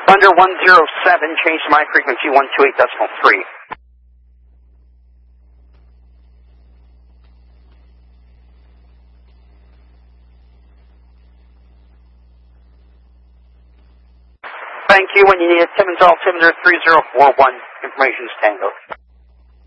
Thunder 107, change to my frequency 128.3. Thank you. When you need a Timmins altimeter 3041, information is Tango.